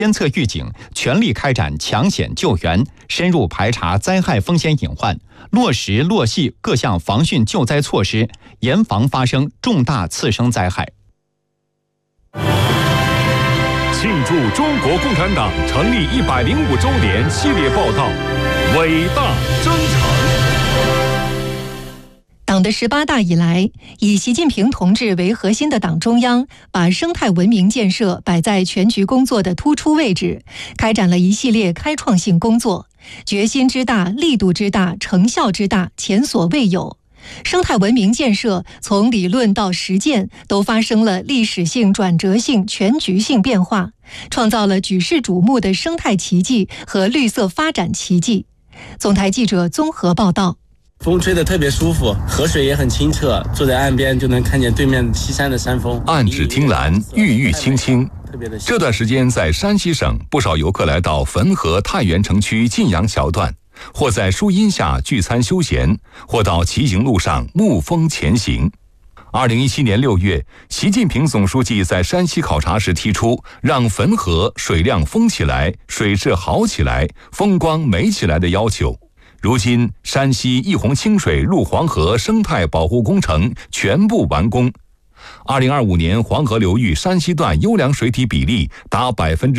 监测预警，全力开展抢险救援，深入排查灾害风险隐患，落实落细各项防汛救灾措施，严防发生重大次生灾害。 庆祝中国共产党成立105周年系列报道，伟大征程。 党的18大以来，以习近平同志为核心的党中央把生态文明建设摆在全局工作的突出位置，开展了一系列开创性工作，决心之大、力度之大、成效之大，前所未有。生态文明建设从理论到实践都发生了历史性、转折性、全局性变化，创造了举世瞩目的生态奇迹和绿色发展奇迹。总台记者综合报道。 风吹得特别舒服，河水也很清澈，坐在岸边就能看见对面西山的山峰。 岸芷汀兰，郁郁青青。这段时间在山西省，不少游客来到汾河太原城区晋阳桥段，或在树荫下聚餐休闲，或到骑行路上沐风前行。2017年6月，习近平总书记在山西考察时提出，让汾河水量丰起来、水质好起来、风光美起来的要求。如今，山西一洪清水入黄河生态保护工程全部完工。2025年，黄河流域山西段优良水体比例达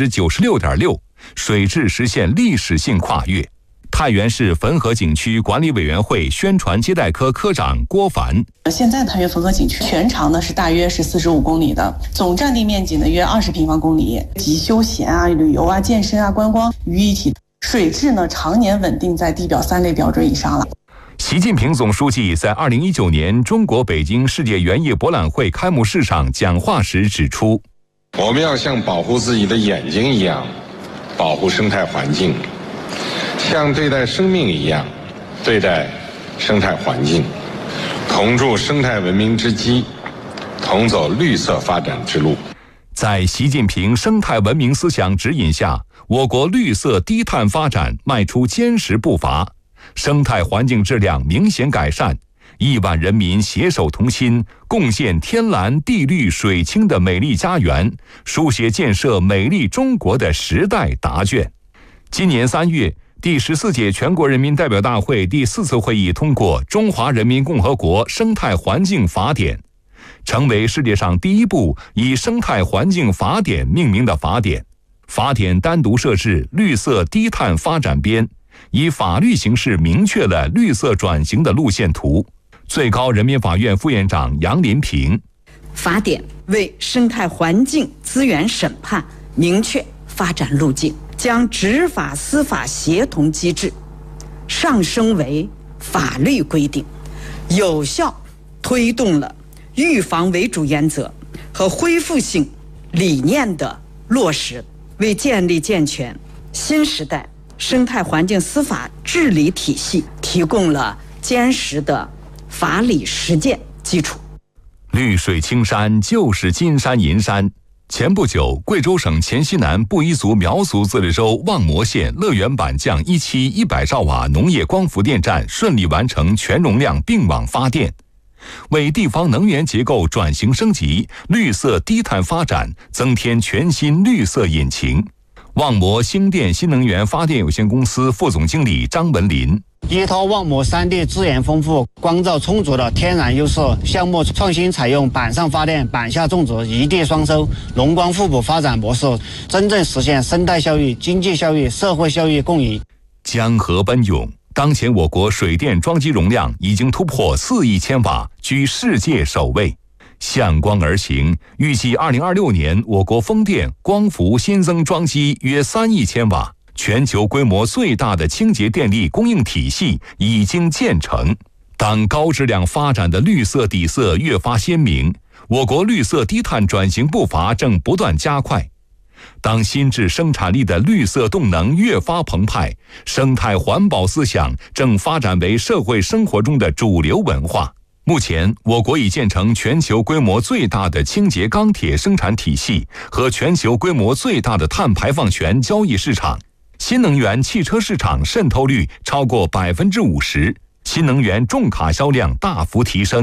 96.6%， 水质实现历史性跨越。太原市汾河景区管理委员会宣传接待科科长郭凡： 现在太原汾河景区全长呢是大约是45公里的，总占地面积呢约20平方公里，集休闲啊、旅游啊、健身啊、观光于一体。水质呢常年稳定在地表3类标准以上了。 习近平总书记在2019年中国北京世界园艺博览会开幕式上讲话时指出， 我们要像保护自己的眼睛一样保护生态环境，像对待生命一样对待生态环境，同筑生态文明之基，同走绿色发展之路。 在习近平生态文明思想指引下，我国绿色低碳发展迈出坚实步伐，生态环境质量明显改善，1万人民携手同心，贡献天蓝地绿水清的美丽家园，书写建设美丽中国的时代答卷。今年3月，第14届全国人民代表大会第4次会议通过《中华人民共和国生态环境法典》，成为世界上第一部以生态环境法典命名的法典。法典单独设置绿色低碳发展编，以法律形式明确了绿色转型的路线图。最高人民法院副院长杨林平： 法典为生态环境资源审判明确发展路径，将执法司法协同机制上升为法律规定，有效推动了预防为主原则和恢复性理念的落实，为建立健全新时代生态环境司法治理体系提供了坚实的法理实践基础。 绿水青山就是金山银山。前不久，贵州省黔西南布依族苗族自治州望摩县乐园板匠1期100兆瓦农业光伏电站顺利完成全容量并网发电，为地方能源结构转型升级、绿色低碳发展增添全新绿色引擎。望摩兴电新能源发电有限公司副总经理张文林： 依托望摩山地资源丰富、光照充足的天然优势，项目创新采用板上发电、板下种植、一地双收、农光互补发展模式，真正实现生态效益、经济效益、社会效益共赢。 江河奔涌，当前我国水电装机容量已经突破4亿千瓦，居世界首位。向光而行，预计2026年我国风电、光伏新增装机约3亿千瓦，全球规模最大的清洁电力供应体系已经建成。当高质量发展的绿色底色越发鲜明，我国绿色低碳转型步伐正不断加快。当新质生产力的绿色动能越发澎湃，生态环保思想正发展为社会生活中的主流文化。目前，我国已建成全球规模最大的清洁钢铁生产体系和全球规模最大的碳排放权交易市场，新能源汽车市场渗透率超过50%，新能源重卡销量大幅提升。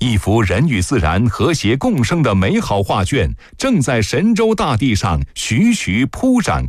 一幅人与自然和谐共生的美好画卷正在神州大地上徐徐铺展